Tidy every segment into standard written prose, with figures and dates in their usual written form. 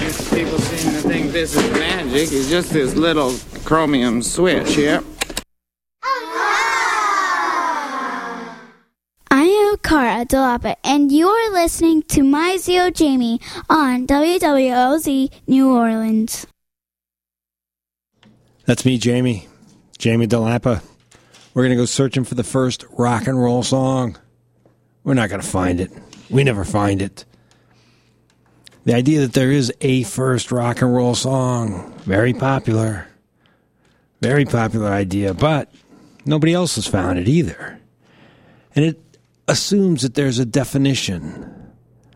These people seem to think this is magic. It's just this little chromium switch here. I am Cara Delapa, and you are listening to My Zio Jamie on WWLZ New Orleans. That's me, Jamie Delapa. We're going to go searching for the first rock and roll song. We're not going to find it. We never find it. The idea that there is a first rock and roll song, very popular idea, but nobody else has found it either. And it assumes that there's a definition,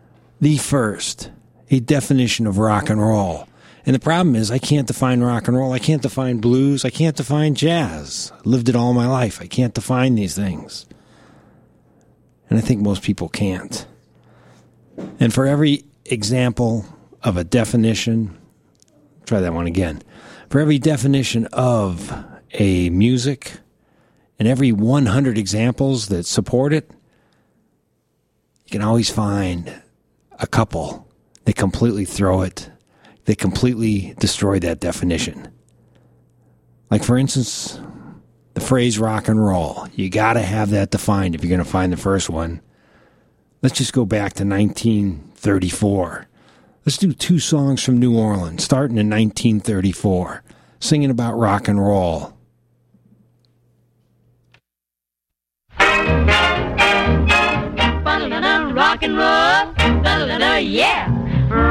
a definition of rock and roll. And the problem is I can't define rock and roll. I can't define blues. I can't define jazz. I lived it all my life. I can't define these things. And I think most people can't. And for every example of a definition, try that one again. For every definition of a music and every 100 examples that support it, you can always find a couple that completely throw it. They completely destroy that definition. Like, for instance, the phrase rock and roll. You got to have that defined if you're going to find the first one. Let's just go back to 1934. Let's do 2 songs from New Orleans, starting in 1934, singing about rock and roll. Rock and roll, yeah.